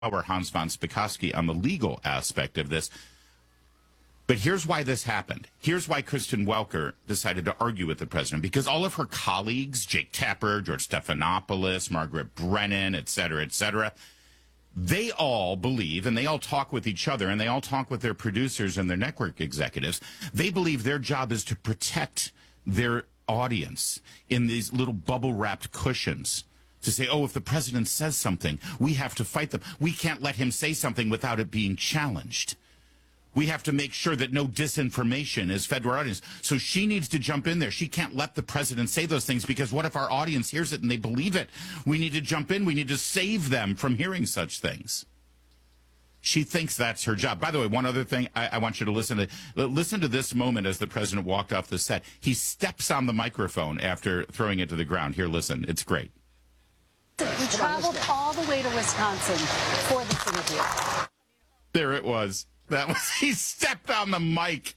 or Hans von Spakovsky on the legal aspect of this. But here's why this happened. Here's why Kristen Welker decided to argue with the president, because all of her colleagues, Jake Tapper, George Stephanopoulos, Margaret Brennan, et cetera, they all believe, and they all talk with each other, and they all talk with their producers and their network executives. They believe their job is to protect their audience in these little bubble-wrapped cushions. To say, oh, if the president says something, we have to fight them. We can't let him say something without it being challenged. We have to make sure that no disinformation is fed to our audience. So she needs to jump in there. She can't let the president say those things, because what if our audience hears it and they believe it? We need to jump in. We need to save them from hearing such things. She thinks that's her job. By the way, one other thing I want you to listen to. Listen to this moment as the president walked off the set. He steps on the microphone after throwing it to the ground. Here, listen. It's great. We traveled all the way to Wisconsin for this interview. There it was. He stepped on the mic.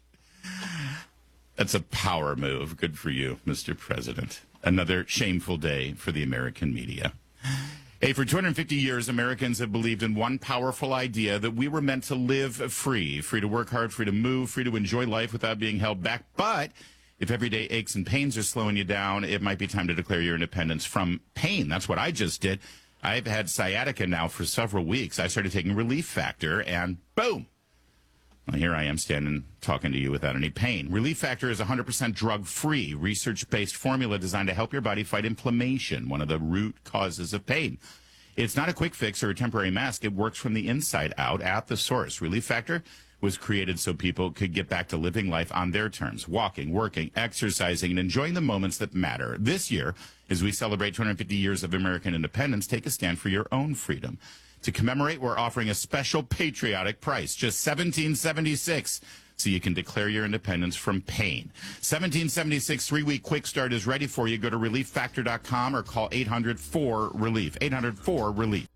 That's a power move. Good for you, Mr. President. Another shameful day for the American media. Hey, for 250 years, Americans have believed in one powerful idea, that we were meant to live free to work hard, free to move, free to enjoy life without being held back. But if everyday aches and pains are slowing you down, it might be time to declare your independence from pain. That's what I just did. I've had sciatica now for several weeks. I started taking Relief Factor, and boom. Well, here I am standing talking to you without any pain. Relief Factor is 100% drug-free, research-based formula designed to help your body fight inflammation, one of the root causes of pain. It's not a quick fix or a temporary mask. It works from the inside out at the source. Relief Factor was created so people could get back to living life on their terms, walking, working, exercising, and enjoying the moments that matter. This year, as we celebrate 250 years of American independence, take a stand for your own freedom. To commemorate, we're offering a special patriotic price, just $17.76, so you can declare your independence from pain. $17.76 3-week quick start is ready for you. Go to relieffactor.com or call 800-4-RELIEF. 800-4-RELIEF.